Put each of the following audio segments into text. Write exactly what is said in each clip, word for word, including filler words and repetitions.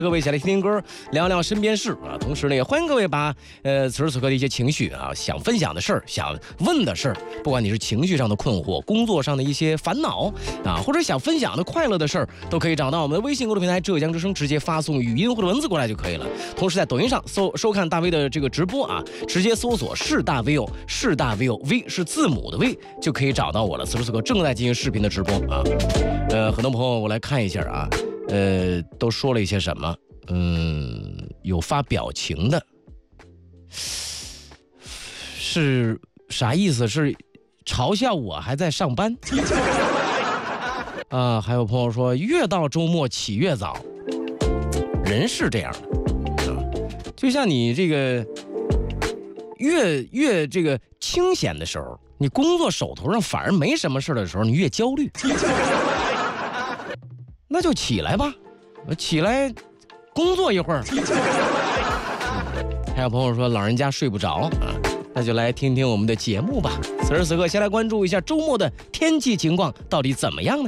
各位一起来听听歌，聊聊身边事啊。同时呢，也欢迎各位把呃此时此刻的一些情绪啊，想分享的事儿，想问的事儿，不管你是情绪上的困惑，工作上的一些烦恼啊，或者想分享的快乐的事儿，都可以找到我们的微信公众平台浙江之声，直接发送语音或者文字过来就可以了。同时在抖音上搜收看大 V 的这个直播啊，直接搜索是大 V 哦，是大 V 哦 ，V 是字母的 V， 就可以找到我了。此时此刻正在进行视频的直播啊。呃，很多朋友我来看一下啊。呃，都说了一些什么？嗯，有发表情的，是啥意思？是嘲笑我还在上班？啊，还有朋友说，越到周末起越早，人是这样的，啊，就像你这个越越这个清闲的时候，你工作手头上反而没什么事的时候，你越焦虑。那就起来吧，起来工作一会儿。还有朋友说老人家睡不着啊，那就来听听我们的节目吧。此时此刻，先来关注一下周末的天气情况到底怎么样呢？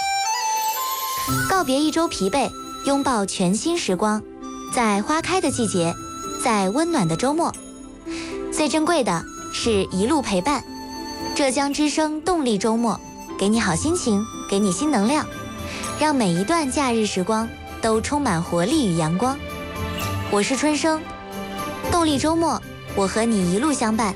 告别一周疲惫，拥抱全新时光，在花开的季节，在温暖的周末，最珍贵的是一路陪伴。浙江之声动力周末，给你好心情，给你新能量。让每一段假日时光都充满活力与阳光。我是春生，动力周末，我和你一路相伴。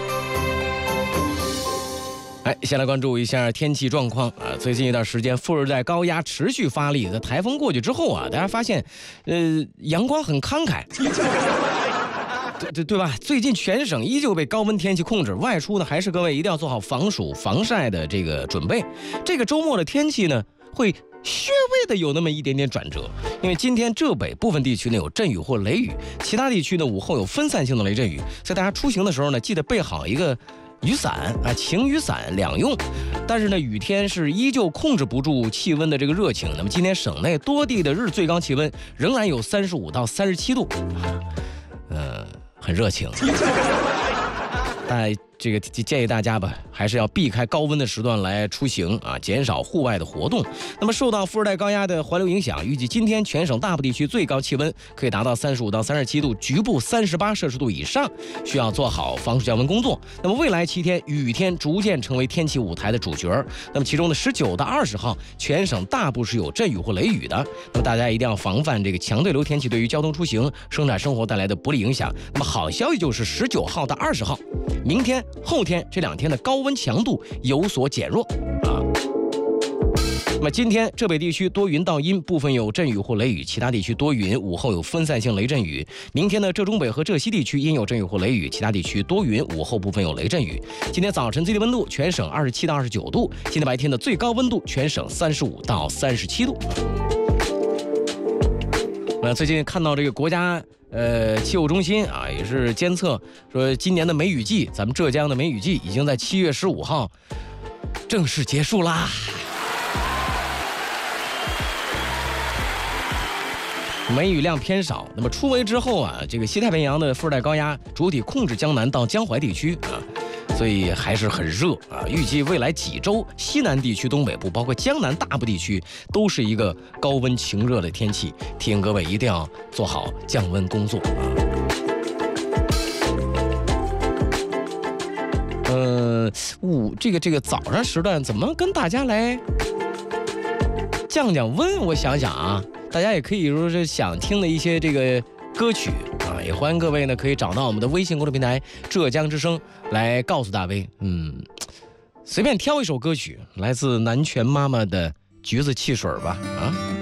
哎，先来关注一下天气状况啊。最近一段时间，副热带高压持续发力，在台风过去之后啊，大家发现，呃，阳光很慷慨。对对对吧？最近全省依旧被高温天气控制，外出呢还是各位一定要做好防暑防晒的这个准备。这个周末的天气呢，会稍微的有那么一点点转折，因为今天浙北部分地区呢有阵雨或雷雨，其他地区呢午后有分散性的雷阵雨，所以大家出行的时候呢，记得备好一个雨伞啊，晴雨伞两用。但是呢，雨天是依旧控制不住气温的这个热情。那么今天省内多地的日最高气温仍然有三十五到三十七度，呃，很热情。但这个建议大家吧，还是要避开高温的时段来出行啊，减少户外的活动。那么受到副热带高压的环流影响，预计今天全省大部地区最高气温可以达到三十五到三十七度，局部三十八摄氏度以上，需要做好防暑降温工作。那么未来七天，雨天逐渐成为天气舞台的主角。那么其中的十九到二十号，全省大部是有阵雨或雷雨的。那么大家一定要防范这个强对流天气对于交通出行、生产生活带来的不利影响。那么好消息就是十九号到二十号，明天、后天这两天的高温强度有所减弱啊。那么今天浙北地区多云到阴，部分有阵雨或雷雨，其他地区多云，午后有分散性雷阵雨。明天呢，浙中北和浙西地区阴有阵雨或雷雨，其他地区多云，午后部分有雷阵雨。今天早晨最低温度全省二十七到二十九度，今天白天的最高温度全省三十五到三十七度。那最近看到这个国家呃气候中心啊，也是监测说今年的梅雨季，咱们浙江的梅雨季已经在七月十五号正式结束啦。梅雨量偏少，那么初梅之后啊，这个西太平洋的副热带高压主体控制江南到江淮地区啊，所以还是很热啊。预计未来几周，西南地区、东北部，包括江南大部地区，都是一个高温晴热的天气。提醒各位一定要做好降温工作啊。呃，午这个这个早上时段怎么跟大家来降降温？我想想啊，大家也可以说是想听的一些这个歌曲啊，也欢迎各位呢可以找到我们的微信公众平台浙江之声来告诉大 V， 嗯，随便挑一首歌曲，来自南拳妈妈的《橘子汽水》吧啊。